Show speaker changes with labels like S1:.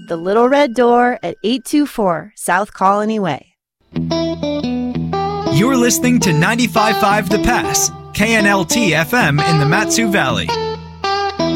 S1: The Little Red Door at 824 South Colony Way.
S2: You're listening to 95.5 The Pass, KNLT FM in the Mat-Su Valley.